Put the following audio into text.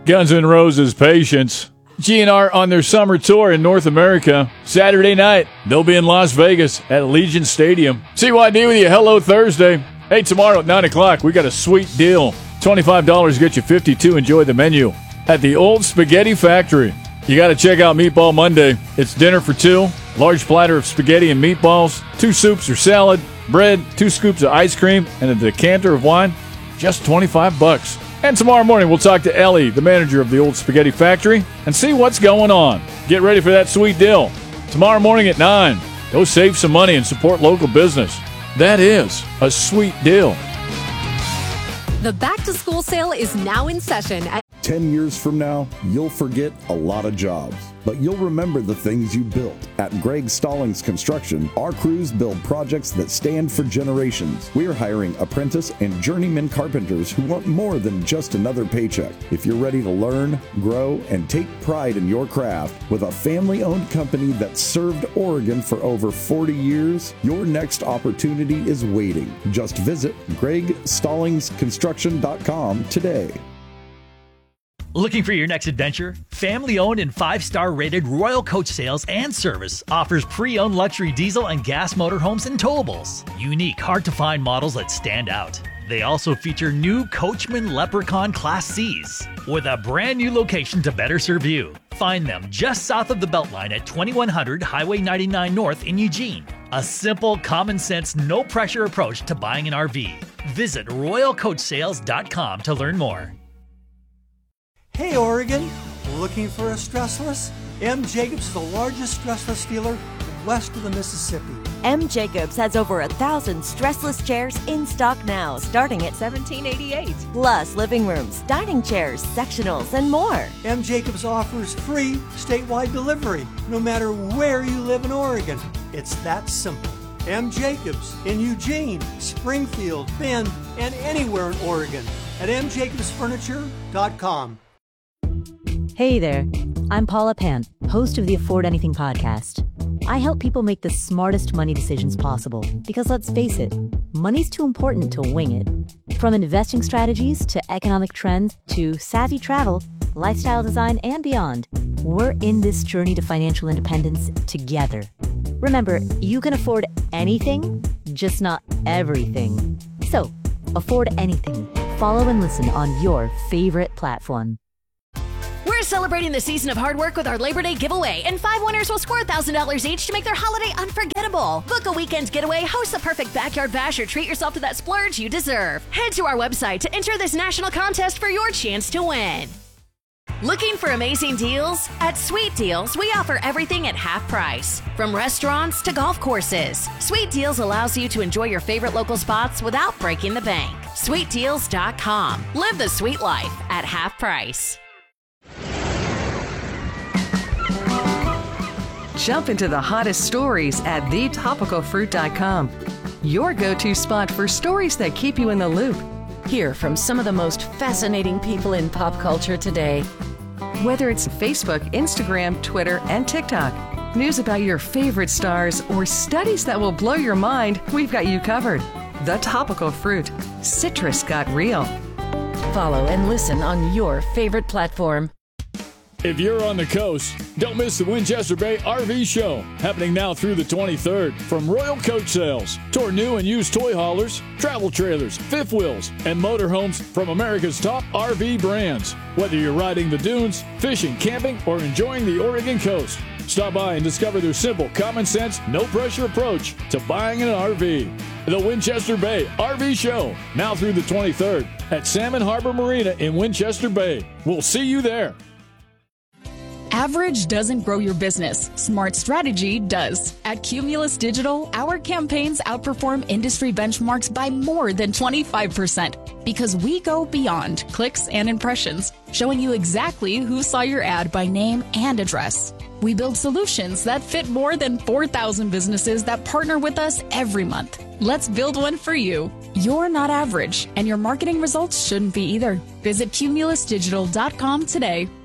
Guns N' Roses Patience. GNR on their summer tour in North America. Saturday night, they'll be in Las Vegas at Allegiant Stadium. CYD with you. Hello Thursday. Hey, tomorrow at 9 o'clock, we got a sweet deal. $25 get you 52. Enjoy the menu at the Old Spaghetti Factory. You got to check out Meatball Monday. It's dinner for two, large platter of spaghetti and meatballs, 2 soups or salad, bread, 2 scoops of ice cream, and a decanter of wine. Just $25. And tomorrow morning, we'll talk to Ellie, the manager of the Old Spaghetti Factory, and see what's going on. Get ready for that sweet deal. Tomorrow morning at 9. Go save some money and support local business. That is a sweet deal. The back-to-school sale is now in session at 10 years from now, you'll forget a lot of jobs, but you'll remember the things you built. At Greg Stallings Construction, our crews build projects that stand for generations. We're hiring apprentice and journeyman carpenters who want more than just another paycheck. If you're ready to learn, grow, and take pride in your craft, with a family-owned company that's served Oregon for over 40 years, your next opportunity is waiting. Just visit GregStallingsConstruction.com today. Looking for your next adventure? Family-owned and 5-star rated Royal Coach Sales and Service offers pre-owned luxury diesel and gas motorhomes and towables. Unique, hard-to-find models that stand out. They also feature new Coachman Leprechaun Class Cs with a brand new location to better serve you. Find them just south of the Beltline at 2100 Highway 99 North in Eugene. A simple, common-sense, no-pressure approach to buying an RV. Visit RoyalCoachSales.com to learn more. Hey Oregon, looking for a stressless? M. Jacobs is the largest stressless dealer west of the Mississippi. M. Jacobs has over 1,000 stressless chairs in stock now, starting at $17.88. Plus living rooms, dining chairs, sectionals, and more. M. Jacobs offers free statewide delivery, no matter where you live in Oregon. It's that simple. M. Jacobs in Eugene, Springfield, Bend, and anywhere in Oregon at mjacobsfurniture.com. Hey there, I'm Paula Pant, host of the Afford Anything podcast. I help people make the smartest money decisions possible because let's face it, money's too important to wing it. From investing strategies to economic trends to savvy travel, lifestyle design, and beyond, we're in this journey to financial independence together. Remember, you can afford anything, just not everything. So, afford anything. Follow and listen on your favorite platform. We're celebrating the season of hard work with our Labor Day giveaway, and 5 winners will score $1,000 each to make their holiday unforgettable. Book a weekend getaway, host the perfect backyard bash, or treat yourself to that splurge you deserve. Head to our website to enter this national contest for your chance to win. Looking for amazing deals? At Sweet Deals, we offer everything at half price. From restaurants to golf courses, Sweet Deals allows you to enjoy your favorite local spots without breaking the bank. SweetDeals.com. Live the sweet life at half price. Jump into the hottest stories at thetopicalfruit.com. Your go-to spot for stories that keep you in the loop. Hear from some of the most fascinating people in pop culture today. Whether it's Facebook, Instagram, Twitter, and TikTok, news about your favorite stars, or studies that will blow your mind, we've got you covered. The Topical Fruit. Citrus got real. Follow and listen on your favorite platform. If you're on the coast, don't miss the Winchester Bay RV Show, happening now through the 23rd. From Royal Coach Sales, tour new and used toy haulers, travel trailers, fifth wheels, and motorhomes from America's top RV brands. Whether you're riding the dunes, fishing, camping, or enjoying the Oregon coast, stop by and discover their simple, common sense, no-pressure approach to buying an RV. The Winchester Bay RV Show, now through the 23rd at Salmon Harbor Marina in Winchester Bay. We'll see you there. Average doesn't grow your business. Smart strategy does. At Cumulus Digital, our campaigns outperform industry benchmarks by more than 25% because we go beyond clicks and impressions, showing you exactly who saw your ad by name and address. We build solutions that fit more than 4,000 businesses that partner with us every month. Let's build one for you. You're not average, and your marketing results shouldn't be either. Visit cumulusdigital.com today.